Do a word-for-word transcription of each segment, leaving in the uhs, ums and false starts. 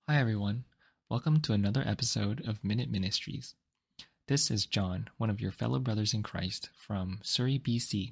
Hi everyone, welcome to another episode of Minute Ministries. This is John, one of your fellow brothers in Christ from Surrey, B C.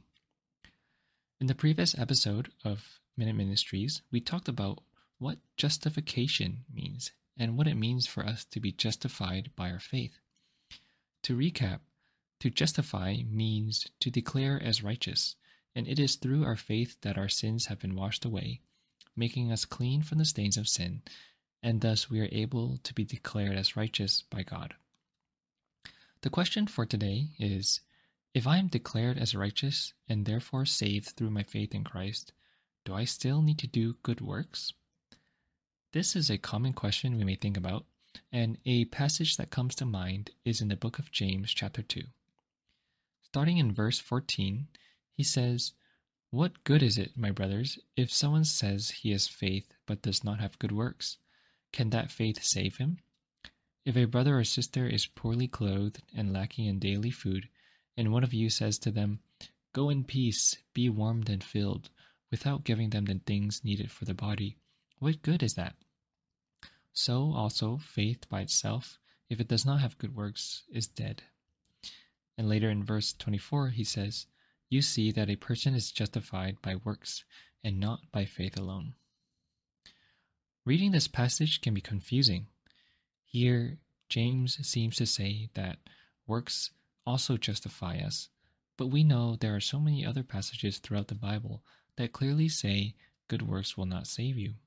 In the previous episode of Minute Ministries, we talked about what justification means and what it means for us to be justified by our faith. To recap, to justify means to declare as righteous, and it is through our faith that our sins have been washed away, making us clean from the stains of sin, and thus we are able to be declared as righteous by God. The question for today is, if I am declared as righteous and therefore saved through my faith in Christ, do I still need to do good works? This is a common question we may think about, and a passage that comes to mind is in the book of James chapter two. Starting in verse fourteen, he says, "What good is it, my brothers, if someone says he has faith but does not have good works? Can that faith save him? If a brother or sister is poorly clothed and lacking in daily food, and one of you says to them, 'Go in peace, be warmed and filled,' without giving them the things needed for the body, what good is that? So also faith by itself, if it does not have good works, is dead." And later in verse twenty-four he says, "You see that a person is justified by works and not by faith alone." Reading this passage can be confusing. Here, James seems to say that works also justify us, but we know there are so many other passages throughout the Bible that clearly say good works will not save you.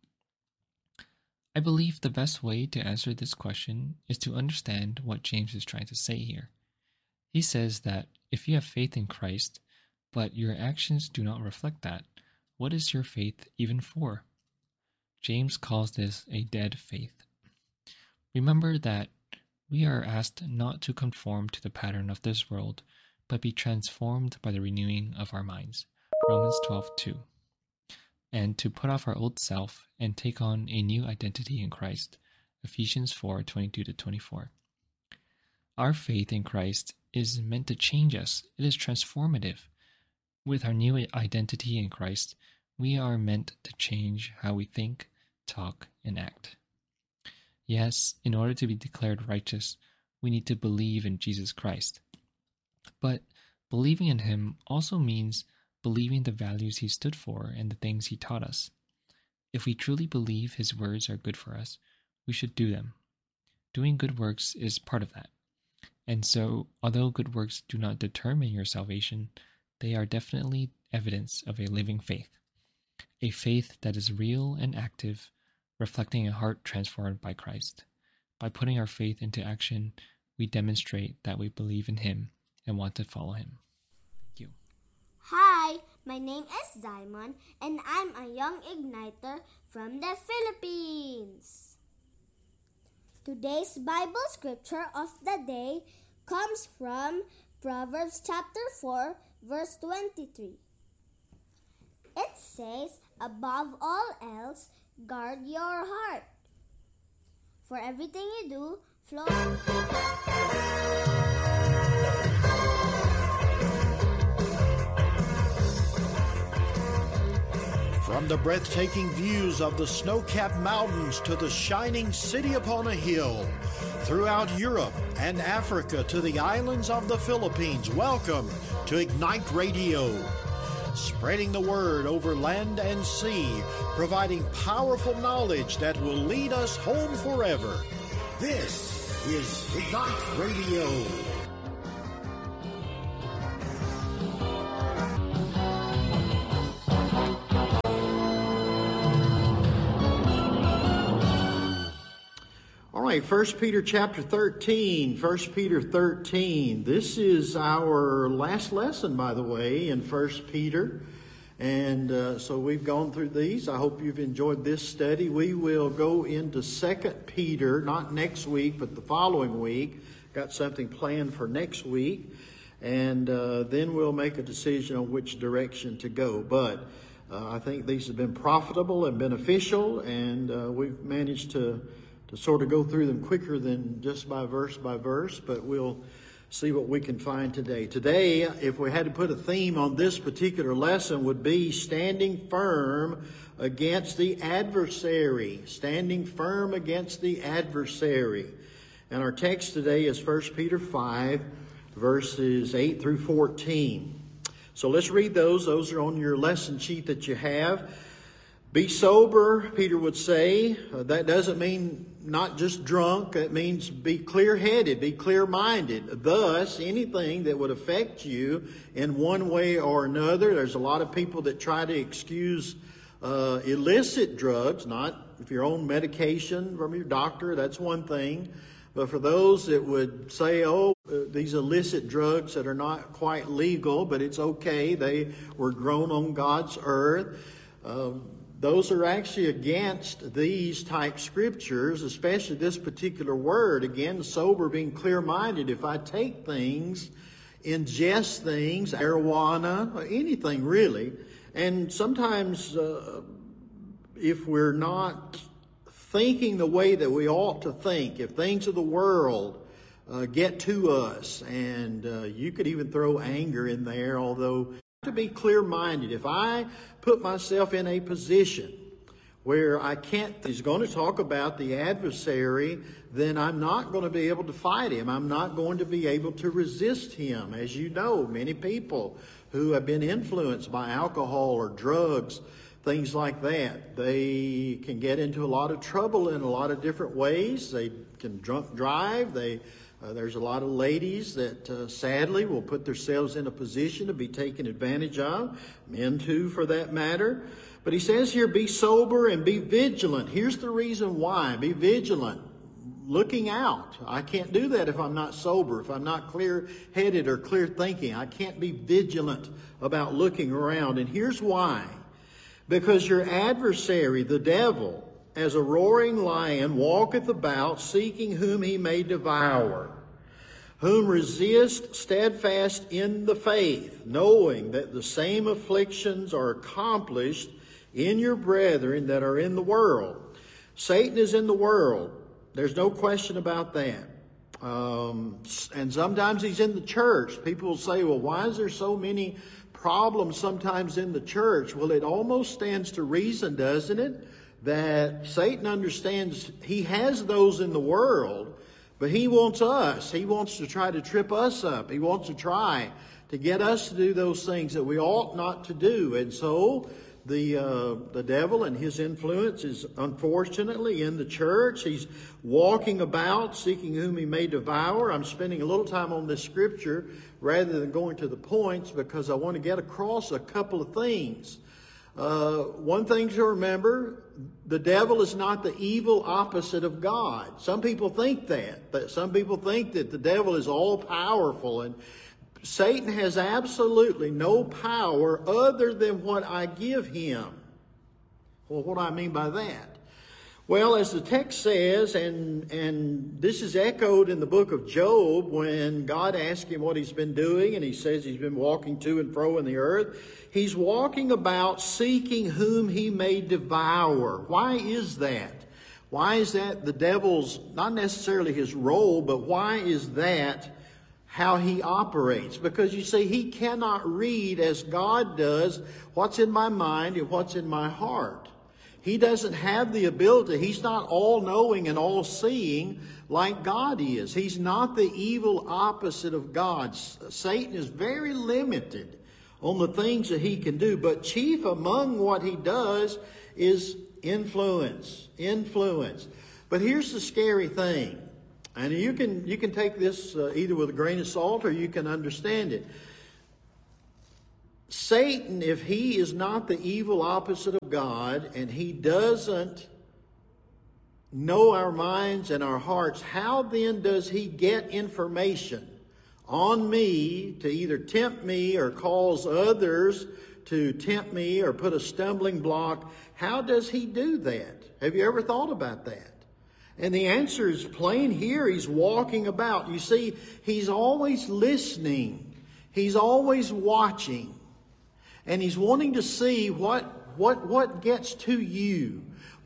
I believe the best way to answer this question is to understand what James is trying to say here. He says that if you have faith in Christ, but your actions do not reflect that, what is your faith even for? James calls this a dead faith. Remember that we are asked not to conform to the pattern of this world, but be transformed by the renewing of our minds, Romans twelve two, and to put off our old self and take on a new identity in Christ, Ephesians four twenty-two to twenty-four. Our faith in Christ is meant to change us. It is transformative. With our new identity in Christ, we are meant to change how we think, talk, and act. Yes, in order to be declared righteous, we need to believe in Jesus Christ. But believing in him also means believing the values he stood for and the things he taught us. If we truly believe his words are good for us, we should do them. Doing good works is part of that. And so, although good works do not determine your salvation, they are definitely evidence of a living faith. A faith that is real and active, reflecting a heart transformed by Christ. By putting our faith into action, we demonstrate that we believe in him and want to follow him. Thank you. Hi, my name is Diamond, and I'm a young igniter from the Philippines. Today's Bible scripture of the day comes from Proverbs chapter four, verse twenty-three. It says, "Above all else, guard your heart, for everything you do flows." From the breathtaking views of the snow-capped mountains to the shining city upon a hill, throughout Europe and Africa to the islands of the Philippines, welcome to Ignite Radio. Spreading the word over land and sea, providing powerful knowledge that will lead us home forever. This is Ignite Radio. All right, First Peter chapter thirteen, First Peter thirteen. This is our last lesson, by the way, in First Peter. And uh, so we've gone through these. I hope you've enjoyed this study. We will go into Second Peter, not next week, but the following week. Got something planned for next week. And uh, then we'll make a decision on which direction to go. But uh, I think these have been profitable and beneficial, and uh, we've managed to to sort of go through them quicker than just by verse by verse, but we'll see what we can find today. Today, if we had to put a theme on this particular lesson, would be standing firm against the adversary. Standing firm against the adversary. And our text today is First Peter five, verses eight through fourteen. So let's read those. Those are on your lesson sheet that you have. Be sober, Peter would say. Uh, that doesn't mean not just drunk. It means be clear-headed, be clear-minded. Thus, anything that would affect you in one way or another. There's a lot of people that try to excuse uh, illicit drugs, not if you're on medication from your doctor, that's one thing. But for those that would say, oh, uh, these illicit drugs that are not quite legal, but it's okay, they were grown on God's earth. Um, Those are actually against these type scriptures, especially this particular word. Again, sober, being clear-minded. If I take things, ingest things, marijuana, anything really, and sometimes uh, if we're not thinking the way that we ought to think, if things of the world uh, get to us, and uh, you could even throw anger in there, although to be clear-minded. If I put myself in a position where I can't, he's going to talk about the adversary, then I'm not going to be able to fight him. I'm not going to be able to resist him. As you know, many people who have been influenced by alcohol or drugs, things like that, they can get into a lot of trouble in a lot of different ways. They can drunk drive. They Uh, there's a lot of ladies that uh, sadly will put themselves in a position to be taken advantage of. Men too, for that matter. But he says here, be sober and be vigilant. Here's the reason why. Be vigilant. Looking out. I can't do that if I'm not sober, if I'm not clear-headed or clear-thinking. I can't be vigilant about looking around. And here's why. Because your adversary, the devil, as a roaring lion, walketh about, seeking whom he may devour. Whom resist steadfast in the faith, knowing that the same afflictions are accomplished in your brethren that are in the world. Satan is in the world. There's no question about that. Um, and sometimes he's in the church. People will say, well, why is there so many problems sometimes in the church? Well, it almost stands to reason, doesn't it? That Satan understands he has those in the world, but he wants us. He wants to try to trip us up. He wants to try to get us to do those things that we ought not to do. And so the uh, the devil and his influence is unfortunately in the church. He's walking about, seeking whom he may devour. I'm spending a little time on this scripture rather than going to the points because I want to get across a couple of things. Uh, one thing to remember, the devil is not the evil opposite of God. Some people think that. that some people think that the devil is all-powerful, and Satan has absolutely no power other than what I give him. Well, what do I mean by that? Well, as the text says, and, and this is echoed in the book of Job when God asked him what he's been doing, and he says he's been walking to and fro in the earth. He's walking about seeking whom he may devour. Why is that? Why is that the devil's, not necessarily his role, but why is that how he operates? Because you see, he cannot read as God does what's in my mind and what's in my heart. He doesn't have the ability. He's not all-knowing and all-seeing like God is. He's not the evil opposite of God. Satan is very limited on the things that he can do. But chief among what he does is influence. Influence. But here's the scary thing. And you can, you can take this uh, either with a grain of salt or you can understand it. Satan, if he is not the evil opposite of God and he doesn't know our minds and our hearts, how then does he get information on me to either tempt me or cause others to tempt me or put a stumbling block? How does he do that? Have you ever thought about that? And the answer is plain here. He's walking about. You see, he's always listening. He's always watching. And he's wanting to see what, what, what gets to you.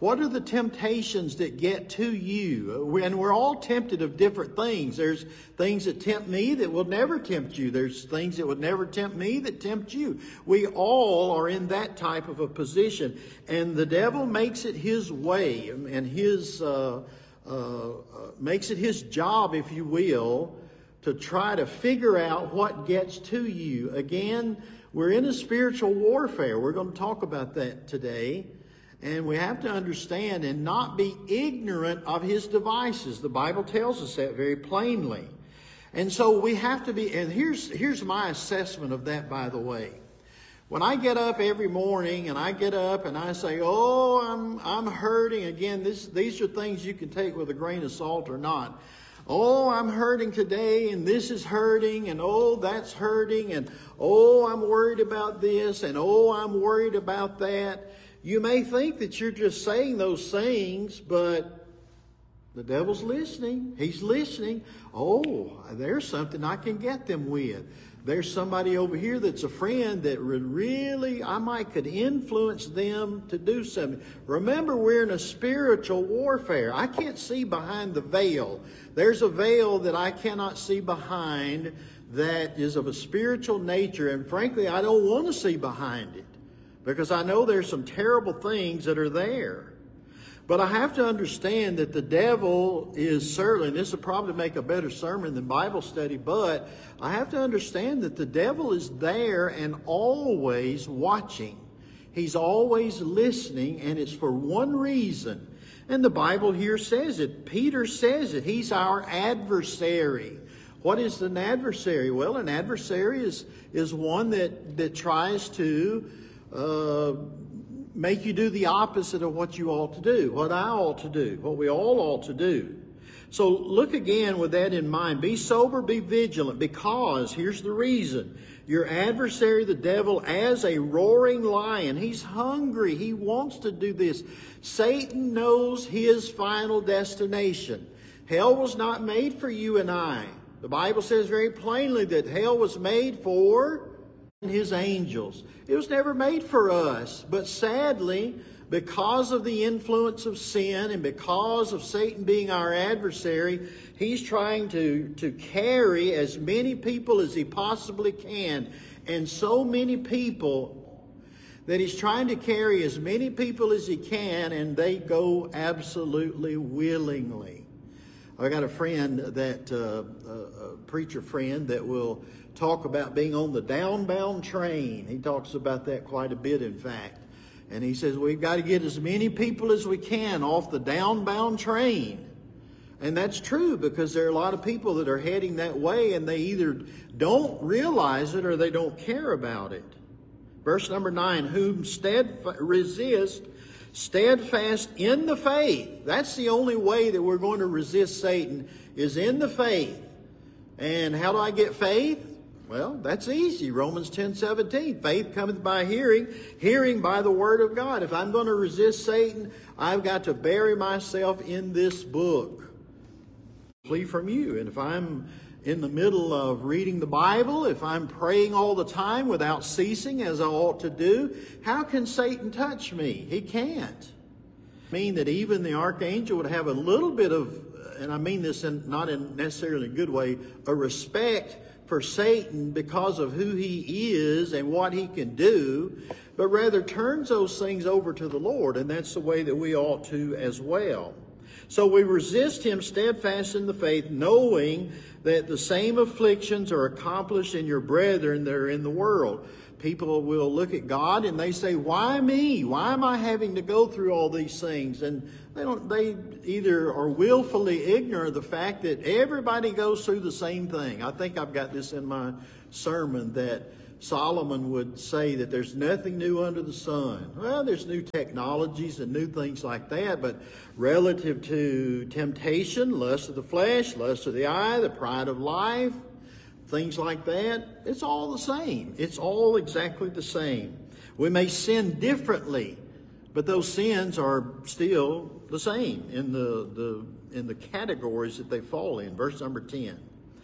What are the temptations that get to you? And we're all tempted of different things. There's things that tempt me that will never tempt you. There's things that would never tempt me that tempt you. We all are in that type of a position. And the devil makes it his way and his uh, uh, uh, makes it his job, if you will, to try to figure out what gets to you. Again, we're in a spiritual warfare. We're going to talk about that today. And we have to understand and not be ignorant of his devices. The Bible tells us that very plainly. And so we have to be, and here's, here's my assessment of that, by the way. When I get up every morning and I get up and I say, oh, I'm, I'm hurting. Again, this, these are things you can take with a grain of salt or not. Oh, I'm hurting today, and this is hurting, and oh, that's hurting, and oh, I'm worried about this, and oh, I'm worried about that. You may think that you're just saying those things, but the devil's listening. He's listening. Oh, there's something I can get them with. There's somebody over here that's a friend that would really, I might could influence them to do something. Remember, we're in a spiritual warfare. I can't see behind the veil. There's a veil that I cannot see behind that is of a spiritual nature, and frankly, I don't want to see behind it, because I know there's some terrible things that are there. But I have to understand that the devil is certainly, and this will probably make a better sermon than Bible study, but I have to understand that the devil is there and always watching. He's always listening, and it's for one reason. And the Bible here says it. Peter says it. He's our adversary. What is an adversary? Well, an adversary is, is one that, that tries to Uh, make you do the opposite of what you ought to do, what I ought to do, what we all ought to do. So look again with that in mind. Be sober, be vigilant, because here's the reason. Your adversary, the devil, as a roaring lion, he's hungry. He wants to do this. Satan knows his final destination. Hell was not made for you and I. The Bible says very plainly that hell was made for his angels. It was never made for us. But sadly, because of the influence of sin and because of Satan being our adversary, he's trying to, to carry as many people as he possibly can. And so many people that he's trying to carry as many people as he can, and they go absolutely willingly. I got a friend that, uh, a, a preacher friend that will talk about being on the downbound train. He talks about that quite a bit, in fact. And he says we've got to get as many people as we can off the downbound train. And that's true, because there are a lot of people that are heading that way, and they either don't realize it or they don't care about it. Verse number nine, whom steadfast, resist steadfast in the faith. That's the only way that we're going to resist Satan, is in the faith. And how do I get faith? Well, that's easy. Romans ten seventeen. Faith cometh by hearing, hearing by the word of God. If I'm going to resist Satan, I've got to bury myself in this book. Flee from you. And if I'm in the middle of reading the Bible, if I'm praying all the time without ceasing as I ought to do, how can Satan touch me? He can't. I mean that even the archangel would have a little bit of, and I mean this in, not in necessarily a good way, a respect for Satan because of who he is and what he can do, but rather turns those things over to the Lord, and that's the way that we ought to as well. So we resist him steadfast in the faith, knowing that the same afflictions are accomplished in your brethren that are in the world. People will look at God and they say, why me? Why am I having to go through all these things? And they don't. They either are willfully ignorant of the fact that everybody goes through the same thing. I think I've got this in my sermon that Solomon would say that there's nothing new under the sun. Well, there's new technologies and new things like that, but relative to temptation, lust of the flesh, lust of the eye, the pride of life, things like that, it's all the same. It's all exactly the same. We may sin differently, but those sins are still the same in the, the, in the categories that they fall in. Verse number ten.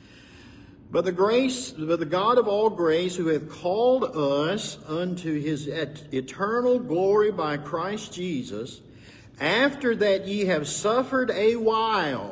But the grace, but the God of all grace, who hath called us unto his eternal glory by Christ Jesus, after that ye have suffered a while,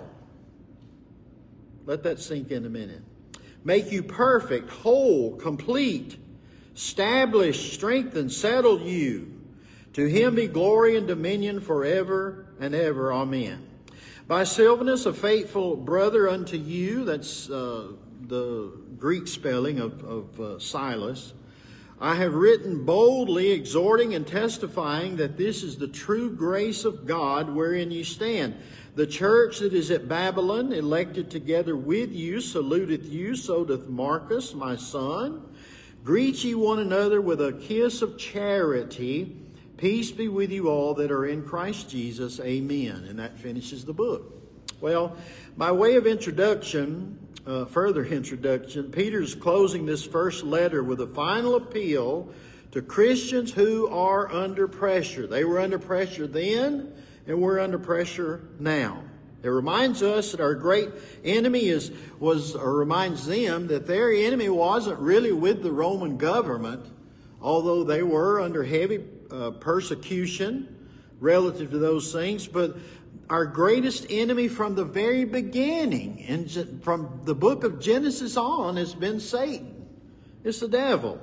let that sink in a minute, make you perfect, whole, complete, establish, strengthen, settle you. To him be glory and dominion forever and ever. Amen. By Silvanus, a faithful brother unto you, that's uh, the Greek spelling of, of uh, Silas, I have written boldly, exhorting and testifying that this is the true grace of God wherein you stand. The church that is at Babylon, elected together with you, saluteth you. So doth Marcus, my son. Greet ye one another with a kiss of charity. Peace be with you all that are in Christ Jesus. Amen. And that finishes the book. Well, by way of introduction, uh, further introduction, Peter's closing this first letter with a final appeal to Christians who are under pressure. They were under pressure then, and we're under pressure now. It reminds us that our great enemy is was, or reminds them that their enemy wasn't really with the Roman government, although they were under heavy uh, persecution relative to those things. But our greatest enemy from the very beginning, and from the book of Genesis on, has been Satan. It's the devil.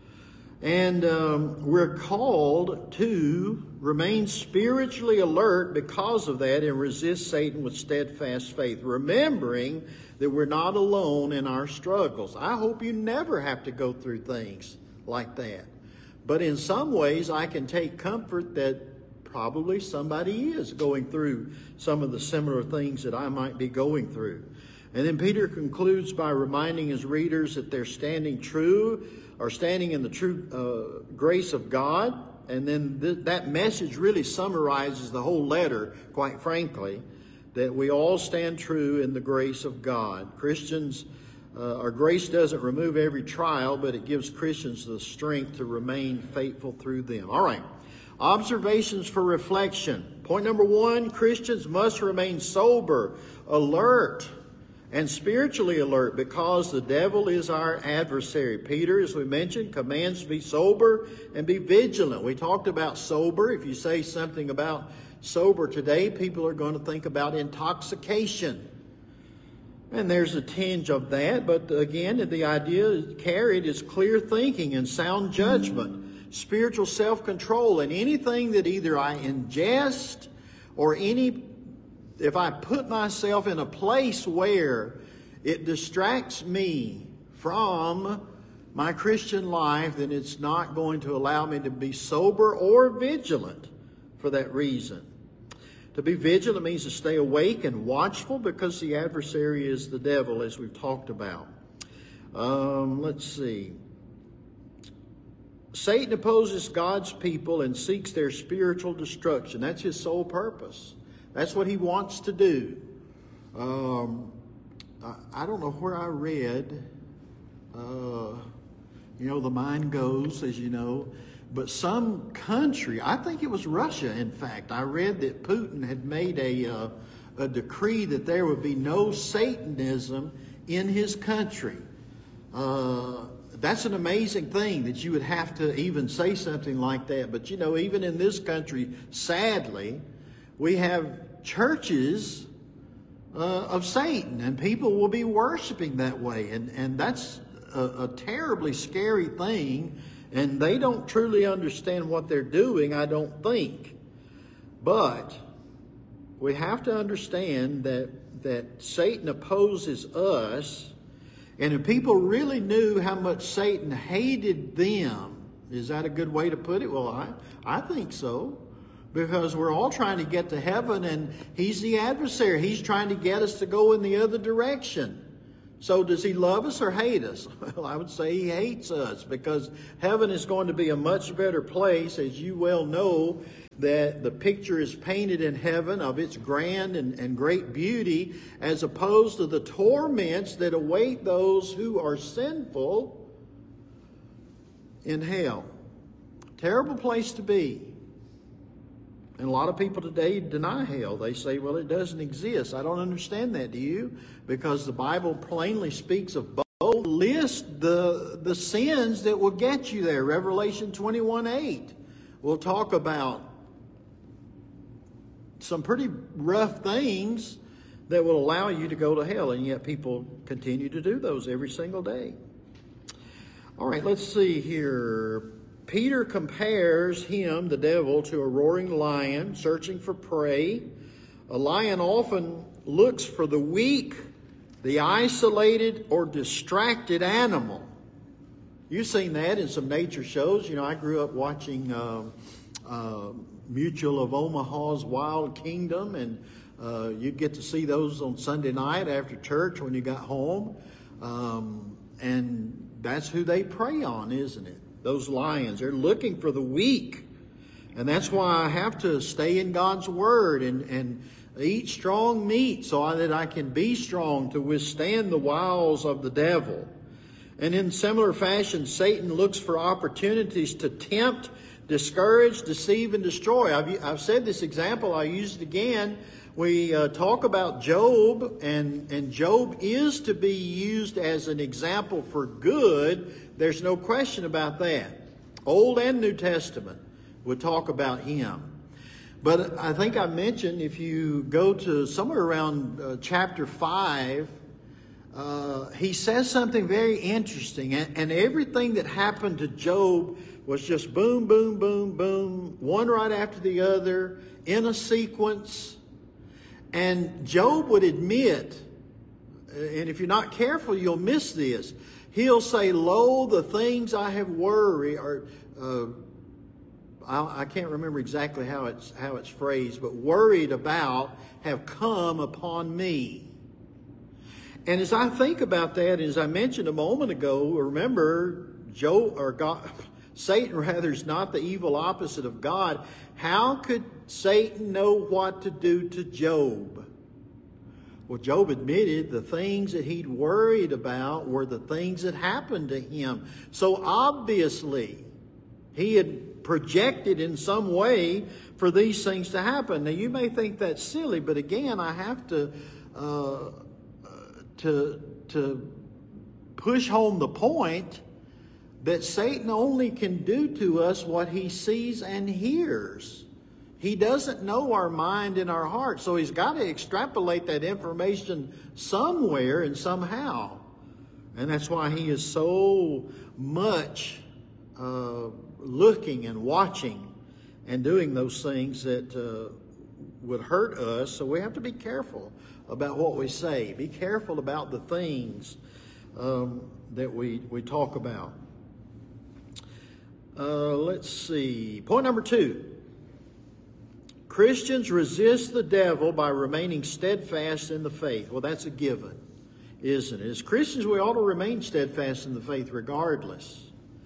And um, we're called to remain spiritually alert because of that and resist Satan with steadfast faith, remembering that we're not alone in our struggles. I hope you never have to go through things like that. But in some ways, I can take comfort that probably somebody is going through some of the similar things that I might be going through. And then Peter concludes by reminding his readers that they're standing true, or standing in the true uh, grace of God. And then th- that message really summarizes the whole letter, quite frankly, that we all stand true in the grace of God. Christians, uh, our grace doesn't remove every trial, but it gives Christians the strength to remain faithful through them. All right. Observations for reflection. Point number one, Christians must remain sober, alert, and spiritually alert because the devil is our adversary. Peter, as we mentioned, commands to be sober and be vigilant. We talked about sober. If you say something about sober today, people are going to think about intoxication. And there's a tinge of that, but again, the idea carried is clear thinking and sound judgment, spiritual self-control, and anything that either I ingest or any, if I put myself in a place where it distracts me from my Christian life, then it's not going to allow me to be sober or vigilant for that reason. To be vigilant means to stay awake and watchful because the adversary is the devil, as we've talked about. Um, let's see. Satan opposes God's people and seeks their spiritual destruction. That's his sole purpose. That's what he wants to do. Um, I, I don't know where I read, uh, you know, the mind goes, as you know, but some country, I think it was Russia, in fact, I read that Putin had made a, uh, a decree that there would be no Satanism in his country. Uh, that's an amazing thing that you would have to even say something like that. But, you know, even in this country, sadly, we have churches uh, of Satan, and people will be worshiping that way. And, and that's a, a terribly scary thing, and they don't truly understand what they're doing, I don't think. But we have to understand that, that Satan opposes us, and if people really knew how much Satan hated them, is that a good way to put it? Well, I, I think so. Because we're all trying to get to heaven, and he's the adversary. He's trying to get us to go in the other direction. So does he love us or hate us? Well, I would say he hates us, because heaven is going to be a much better place, as you well know, that the picture is painted in heaven of its grand and, and great beauty, as opposed to the torments that await those who are sinful in hell. Terrible place to be. And a lot of people today deny hell. They say, well, it doesn't exist. I don't understand that, do you? Because the Bible plainly speaks of both. List the, the sins that will get you there. Revelation twenty-one eight will talk about some pretty rough things that will allow you to go to hell, and yet people continue to do those every single day. All right, let's see here. Peter compares him, the devil, to a roaring lion searching for prey. A lion often looks for the weak, the isolated, or distracted animal. You've seen that in some nature shows. You know, I grew up watching uh, uh, Mutual of Omaha's Wild Kingdom, and uh, you'd get to see those on Sunday night after church when you got home. Um, and that's who they prey on, isn't it? Those lions. They're looking for the weak. And that's why I have to stay in God's Word and, and eat strong meat so that I can be strong to withstand the wiles of the devil. And in similar fashion, Satan looks for opportunities to tempt, discourage, deceive, and destroy. I've, I've said this example. I use it again. We uh, talk about Job, and, and Job is to be used as an example for good. There's no question about that. Old and New Testament would talk about him. But I think I mentioned, if you go to somewhere around uh, chapter five, Uh, he says something very interesting, and, and everything that happened to Job was just boom, boom, boom, boom, one right after the other, in a sequence. And Job would admit, and if you're not careful, you'll miss this. He'll say, "Lo, the things I have worried," or uh, I, I can't remember exactly how it's how it's phrased, but worried about have come upon me. And as I think about that, as I mentioned a moment ago, remember, Job, or God, Satan rather, is not the evil opposite of God. How could Satan know what to do to Job? Well, Job admitted the things that he'd worried about were the things that happened to him. So obviously, he had projected in some way for these things to happen. Now, you may think that's silly, but again, I have to... Uh, To, to push home the point that Satan only can do to us what he sees and hears. He doesn't know our mind and our heart, so he's got to extrapolate that information somewhere and somehow. And that's why he is so much uh, looking and watching and doing those things that uh, would hurt us. So we have to be careful about what we say. Be careful about the things um, that we, we talk about. Uh, let's see. Point number two. Christians resist the devil by remaining steadfast in the faith. Well, that's a given, isn't it? As Christians, we ought to remain steadfast in the faith regardless.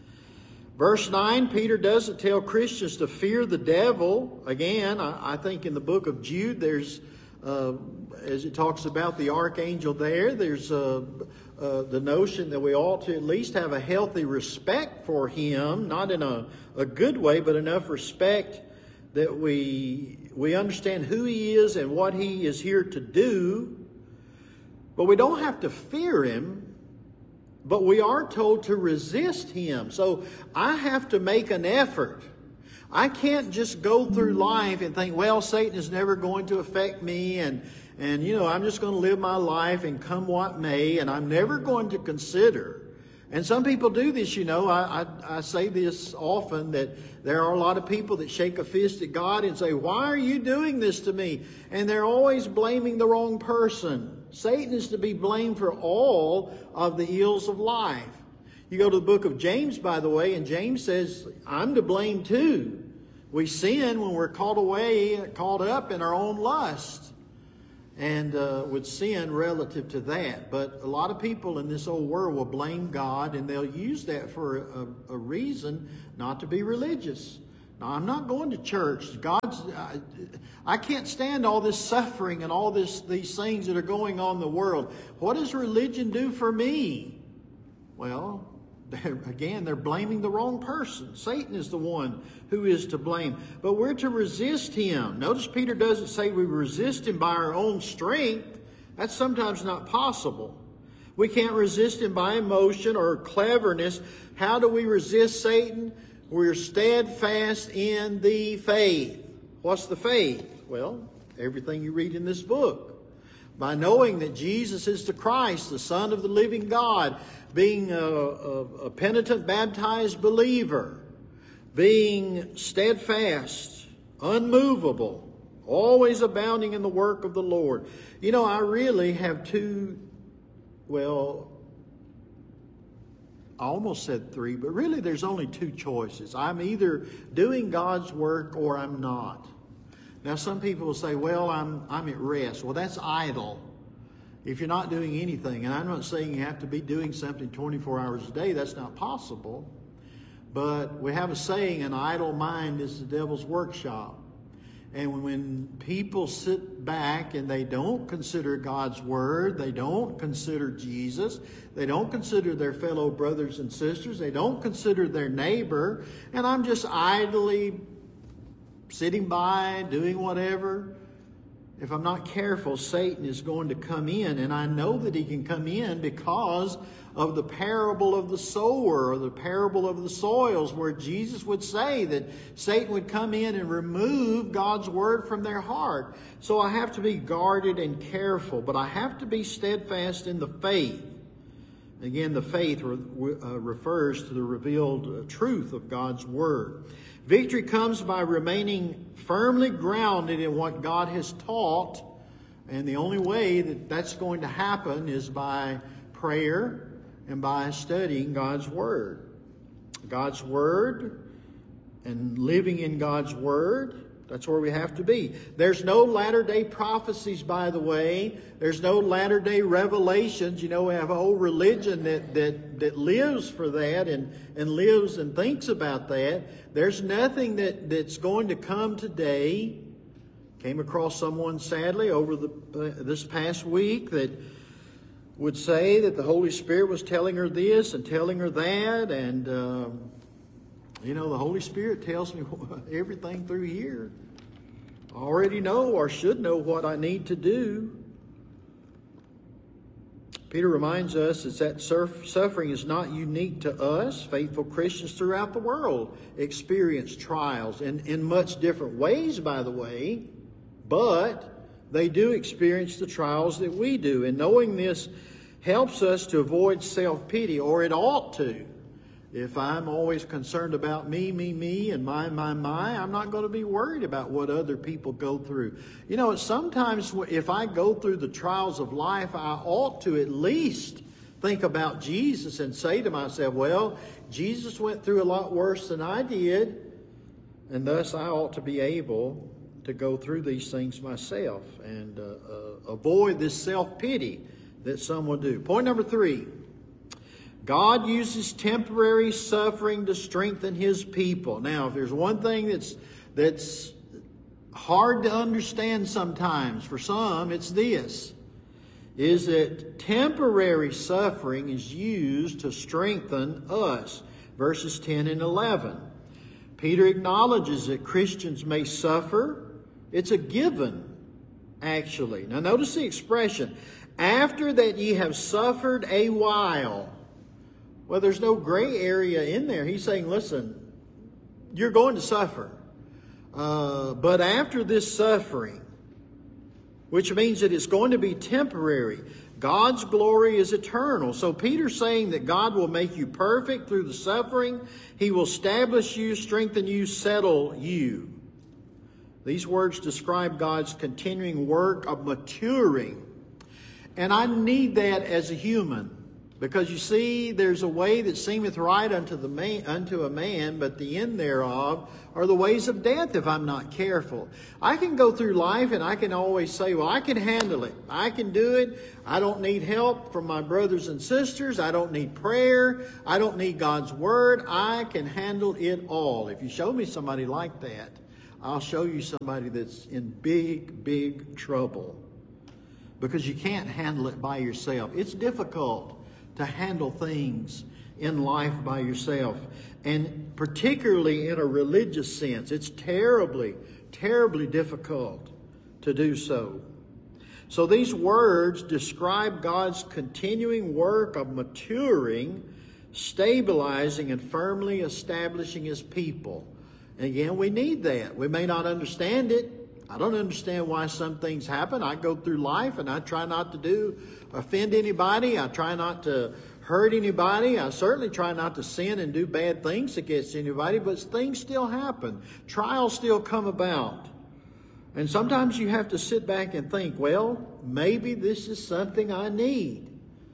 Verse nine, Peter doesn't tell Christians to fear the devil. Again, I, I think in the book of Jude, there's Uh, as it talks about the archangel there, there's uh, uh, the notion that we ought to at least have a healthy respect for him, not in a, a good way, but enough respect that we we understand who he is and what he is here to do. But we don't have to fear him, but we are told to resist him. So I have to make an effort. I can't just go through life and think, well, Satan is never going to affect me, and, and you know, I'm just going to live my life and come what may, and I'm never going to consider. And some people do this, you know. I, I, I say this often, that there are a lot of people that shake a fist at God and say, why are you doing this to me? And they're always blaming the wrong person. Satan is to be blamed for all of the ills of life. You go to the book of James, by the way, and James says, I'm to blame too. We sin when we're caught away, caught up in our own lust, and uh, would sin relative to that. But a lot of people in this old world will blame God, and they'll use that for a, a reason not to be religious. Now, I'm not going to church. God's, I, I can't stand all this suffering and all this these things that are going on in the world. What does religion do for me? Well, they're, again, they're blaming the wrong person. Satan is the one who is to blame. But we're to resist him. Notice Peter doesn't say we resist him by our own strength. That's sometimes not possible. We can't resist him by emotion or cleverness. How do we resist Satan? We're steadfast in the faith. What's the faith? Well, everything you read in this book. By knowing that Jesus is the Christ, the Son of the living God, being a, a, a penitent baptized believer, being steadfast, unmovable, always abounding in the work of the Lord. You know, I really have two, well, I almost said three, but really there's only two choices. I'm either doing God's work or I'm not. Now some people will say, well, I'm I'm at rest. Well, that's idle. If you're not doing anything, and I'm not saying you have to be doing something twenty-four hours a day, that's not possible. But we have a saying, an idle mind is the devil's workshop. And when people sit back and they don't consider God's Word, they don't consider Jesus, they don't consider their fellow brothers and sisters, they don't consider their neighbor, and I'm just idly sitting by, doing whatever, if I'm not careful, Satan is going to come in. And I know that he can come in because of the parable of the sower, or the parable of the soils, where Jesus would say that Satan would come in and remove God's Word from their heart. So I have to be guarded and careful, but I have to be steadfast in the faith. Again, the faith re- uh, refers to the revealed uh, truth of God's Word. Victory comes by remaining firmly grounded in what God has taught, and the only way that that's going to happen is by prayer and by studying God's Word. God's Word and living in God's Word, that's where we have to be. There's no latter-day prophecies, by the way. There's no latter-day revelations. You know, we have a whole religion that that, that lives for that and, and lives and thinks about that. There's nothing that, that's going to come today. Came across someone, sadly, over the uh, this past week that would say that the Holy Spirit was telling her this and telling her that. And, um, you know, the Holy Spirit tells me everything through here. I already know or should know what I need to do. Peter reminds us that suffering is not unique to us. Faithful Christians throughout the world experience trials in, in much different ways, by the way. But they do experience the trials that we do. And knowing this helps us to avoid self-pity, or it ought to. If I'm always concerned about me, me, me, and my, my, my, I'm not going to be worried about what other people go through. You know, sometimes if I go through the trials of life, I ought to at least think about Jesus and say to myself, well, Jesus went through a lot worse than I did, and thus I ought to be able to go through these things myself and uh, uh, avoid this self-pity that some will do. Point number three. God uses temporary suffering to strengthen His people. Now, if there's one thing that's that's hard to understand sometimes for some, it's this, is that temporary suffering is used to strengthen us. Verses ten and eleven. Peter acknowledges that Christians may suffer. It's a given, actually. Now, notice the expression, after that ye have suffered a while. Well, there's no gray area in there. He's saying, listen, you're going to suffer. Uh, but after this suffering, which means that it's going to be temporary, God's glory is eternal. So Peter's saying that God will make you perfect through the suffering. He will establish you, strengthen you, settle you. These words describe God's continuing work of maturing. And I need that as a human. Because you see, there's a way that seemeth right unto the man, unto a man, but the end thereof are the ways of death if I'm not careful. I can go through life and I can always say, well, I can handle it. I can do it. I don't need help from my brothers and sisters. I don't need prayer. I don't need God's Word. I can handle it all. If you show me somebody like that, I'll show you somebody that's in big, big trouble. Because you can't handle it by yourself. It's difficult to handle things in life by yourself. And particularly in a religious sense, it's terribly, terribly difficult to do so. So these words describe God's continuing work of maturing, stabilizing, and firmly establishing His people. And again, we need that. We may not understand it. I don't understand why some things happen. I go through life and I try not to do offend anybody. I try not to hurt anybody. I certainly try not to sin and do bad things against anybody, but things still happen. Trials still come about. And sometimes you have to sit back and think, well, maybe this is something I need.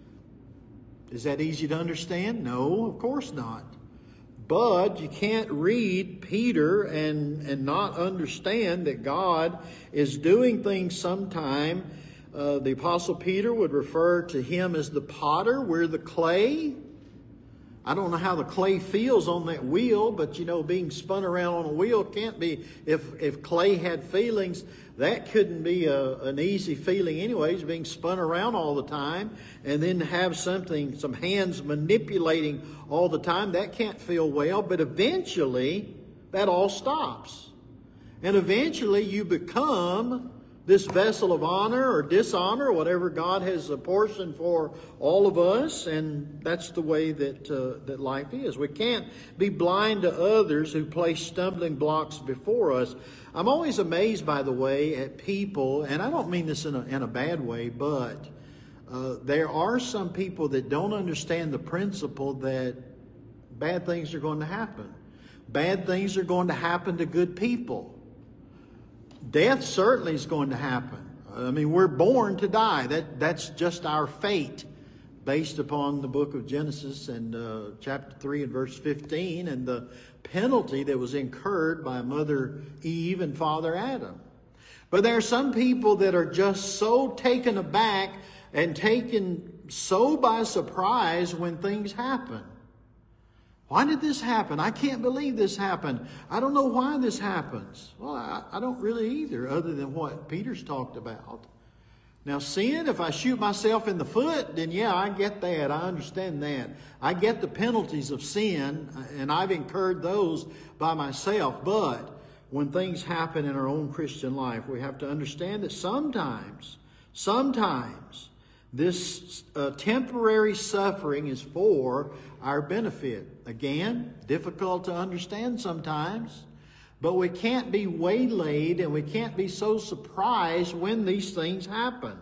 Is that easy to understand? No, of course not. But you can't read Peter and, and not understand that God is doing things sometime. Uh, the Apostle Peter would refer to him as the potter. We're the clay. I don't know how the clay feels on that wheel, but you know, being spun around on a wheel can't be, if, if clay had feelings, that couldn't be a, an easy feeling anyways, being spun around all the time, and then have something, some hands manipulating all the time, that can't feel well, but eventually that all stops. And eventually you become this vessel of honor or dishonor, whatever God has apportioned for all of us, and that's the way that uh, that life is. We can't be blind to others who place stumbling blocks before us. I'm always amazed, by the way, at people, and I don't mean this in a, in a bad way, but uh, there are some people that don't understand the principle that bad things are going to happen. Bad things are going to happen to good people. Death certainly is going to happen. I mean, we're born to die. That that's just our fate, based upon the book of Genesis and uh, chapter three and verse fifteen, and the penalty that was incurred by Mother Eve and Father Adam. But there are some people that are just so taken aback and taken so by surprise when things happen. Why did this happen? I can't believe this happened. I don't know why this happens. Well, I, I don't really either, other than what Peter's talked about. Now, sin, if I shoot myself in the foot, then yeah, I get that. I understand that. I get the penalties of sin, and I've incurred those by myself. But when things happen in our own Christian life, we have to understand that sometimes, sometimes, this uh, temporary suffering is for our benefit. Again, difficult to understand sometimes, but we can't be waylaid and we can't be so surprised when these things happen.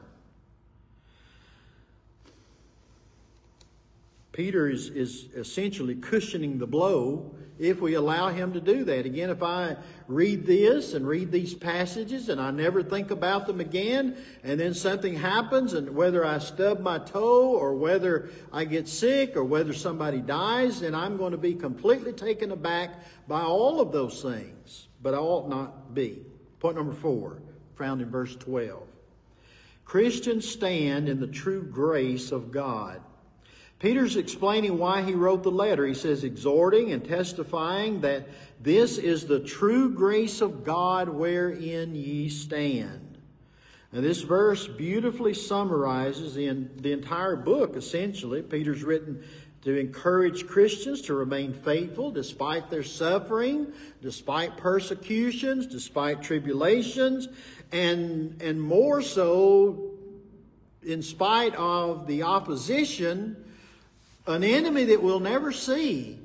Peter is, is essentially cushioning the blow if we allow him to do that. Again, if I read this and read these passages and I never think about them again, and then something happens, and whether I stub my toe or whether I get sick or whether somebody dies, then I'm going to be completely taken aback by all of those things. But I ought not be. Point number four, found in verse twelve. Christians stand in the true grace of God. Peter's explaining why he wrote the letter. He says, exhorting and testifying that this is the true grace of God wherein ye stand. Now, this verse beautifully summarizes in the entire book, essentially. Peter's written to encourage Christians to remain faithful despite their suffering, despite persecutions, despite tribulations, and, and more so in spite of the opposition, an enemy that we'll never see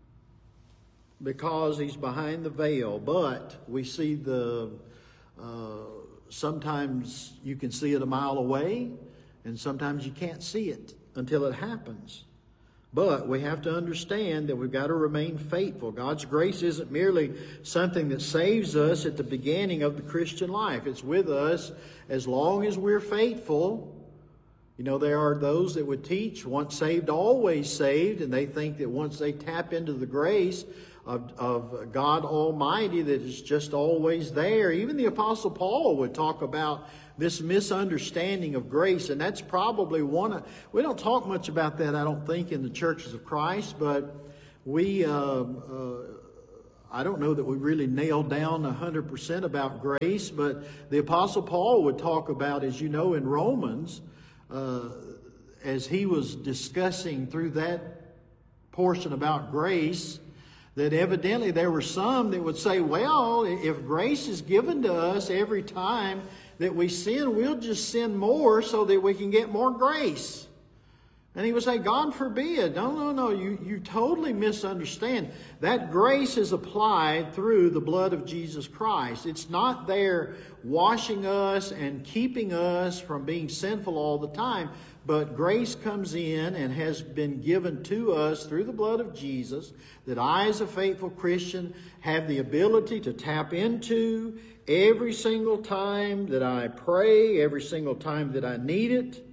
because he's behind the veil. But we see the, uh, sometimes you can see it a mile away, and sometimes you can't see it until it happens. But we have to understand that we've got to remain faithful. God's grace isn't merely something that saves us at the beginning of the Christian life. It's with us as long as we're faithful. You know, there are those that would teach once saved, always saved, and they think that once they tap into the grace of, of God Almighty, that it's just always there. Even the Apostle Paul would talk about this misunderstanding of grace, and that's probably one of, we don't talk much about that, I don't think, in the churches of Christ, but we, uh, uh, I don't know that we really nailed down one hundred percent about grace, but the Apostle Paul would talk about, as you know, in Romans, Uh, as he was discussing through that portion about grace, that evidently there were some that would say, well, if grace is given to us every time that we sin, we'll just sin more so that we can get more grace. And he would say, God forbid. No, no, no. You, you totally misunderstand. That grace is applied through the blood of Jesus Christ. It's not there washing us and keeping us from being sinful all the time. But grace comes in and has been given to us through the blood of Jesus, that I as a faithful Christian have the ability to tap into every single time that I pray, every single time that I need it.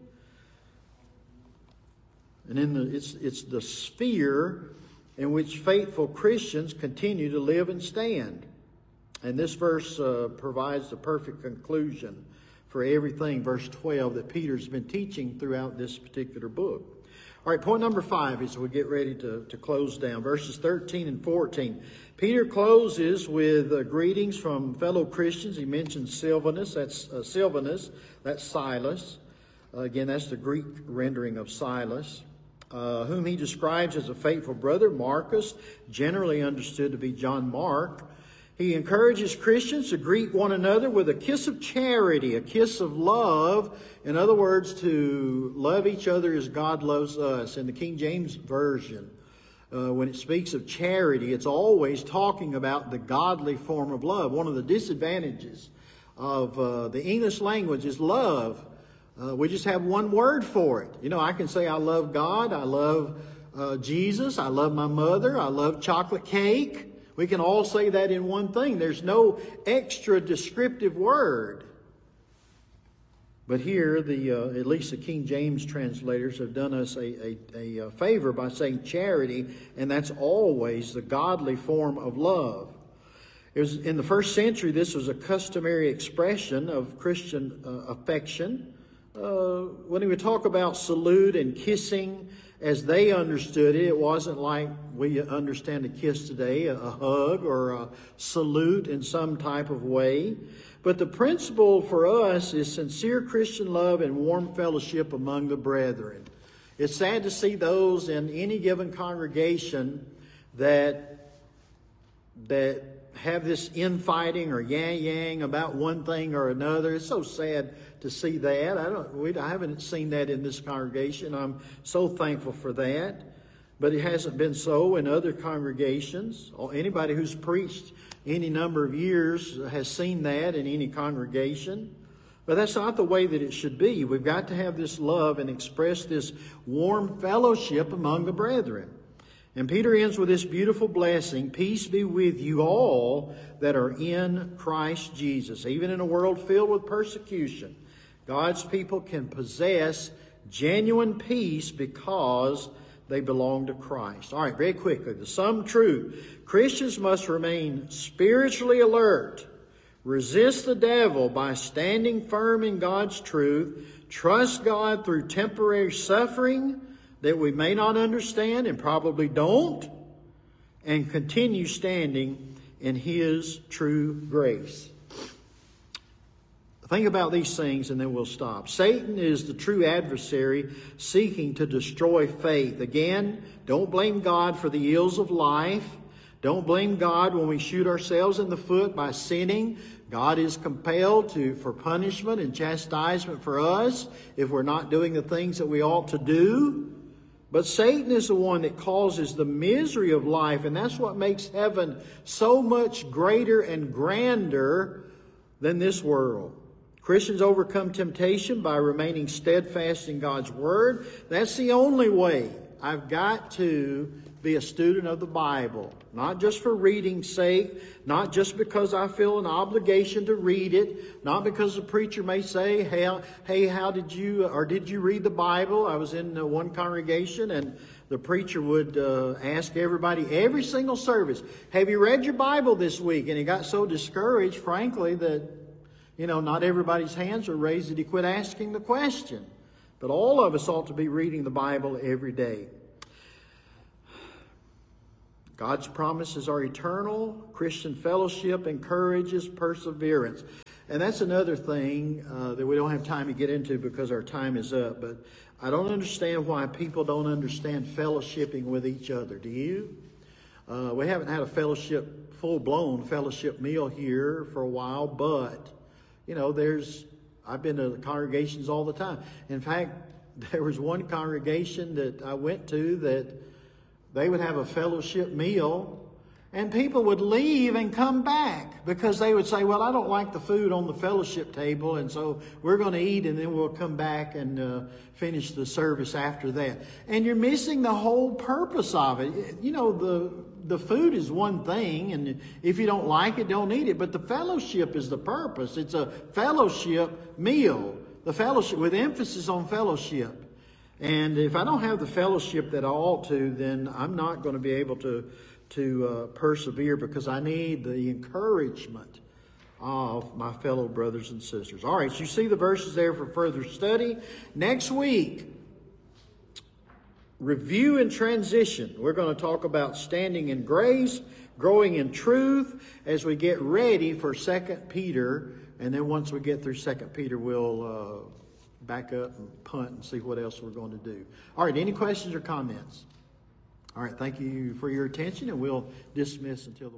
And in the, it's, it's the sphere in which faithful Christians continue to live and stand. And this verse uh, provides the perfect conclusion for everything, verse twelve, that Peter's been teaching throughout this particular book. All right, point number five as we get ready to, to close down. Verses thirteen and fourteen. Peter closes with uh, greetings from fellow Christians. He mentions Silvanus, that's uh, Silvanus, that's Silas. Uh, again, that's the Greek rendering of Silas. Uh, whom he describes as a faithful brother, Marcus, generally understood to be John Mark. He encourages Christians to greet one another with a kiss of charity, a kiss of love. In other words, to love each other as God loves us. In the King James Version, uh, when it speaks of charity, it's always talking about the godly form of love. One of the disadvantages of uh, the English language is love. Uh, we just have one word for it. You know, I can say I love God, I love uh, Jesus, I love my mother, I love chocolate cake. We can all say that in one thing. There's no extra descriptive word. But here, the uh, at least the King James translators have done us a, a, a favor by saying charity, and that's always the godly form of love. It was, in the first century, this was a customary expression of Christian uh, affection. Uh, when he would talk about salute and kissing, as they understood it, it wasn't like we understand a kiss today, a, a hug or a salute in some type of way. But the principle for us is sincere Christian love and warm fellowship among the brethren. It's sad to see those in any given congregation that that have this infighting or yang-yang about one thing or another. It's so sad to see that. I don't. We, I haven't seen that in this congregation. I'm so thankful for that. But it hasn't been so in other congregations. Anybody who's preached any number of years has seen that in any congregation. But that's not the way that it should be. We've got to have this love and express this warm fellowship among the brethren. And Peter ends with this beautiful blessing: peace be with you all that are in Christ Jesus. Even in a world filled with persecution, God's people can possess genuine peace because they belong to Christ. All right, very quickly, the sum truth. Christians must remain spiritually alert, resist the devil by standing firm in God's truth, trust God through temporary suffering that we may not understand and probably don't, and continue standing in His true grace. Think about these things and then we'll stop. Satan is the true adversary seeking to destroy faith. Again, don't blame God for the ills of life. Don't blame God when we shoot ourselves in the foot by sinning. God is compelled to for punishment and chastisement for us if we're not doing the things that we ought to do. But Satan is the one that causes the misery of life, and that's what makes heaven so much greater and grander than this world. Christians overcome temptation by remaining steadfast in God's Word. That's the only way. I've got to be a student of the Bible, not just for reading's sake, not just because I feel an obligation to read it, not because the preacher may say, hey, hey how did you, or did you read the Bible? I was in one congregation and the preacher would uh, ask everybody, every single service, have you read your Bible this week? And he got so discouraged, frankly, that, you know, not everybody's hands were raised, that he quit asking the question. But all of us ought to be reading the Bible every day. God's promises are eternal. Christian fellowship encourages perseverance. And that's another thing uh, that we don't have time to get into because our time is up. But I don't understand why people don't understand fellowshipping with each other. Do you? Uh, we haven't had a fellowship, full-blown fellowship meal here for a while. But, you know, there's, I've been to congregations all the time. In fact, there was one congregation that I went to that they would have a fellowship meal, and people would leave and come back because they would say, well, I don't like the food on the fellowship table, and so we're going to eat, and then we'll come back and uh, finish the service after that. And you're missing the whole purpose of it. You know, the the food is one thing, and if you don't like it, don't eat it. But the fellowship is the purpose. It's a fellowship meal, the fellowship with emphasis on fellowship. And if I don't have the fellowship that I ought to, then I'm not going to be able to to uh, persevere, because I need the encouragement of my fellow brothers and sisters. All right, so you see the verses there for further study. Next week, review and transition. We're going to talk about standing in grace, growing in truth, as we get ready for Second Peter. And then once we get through Second Peter, we'll uh, back up and punt and see what else we're going to do. All right, any questions or comments? All right, thank you for your attention, and we'll dismiss until the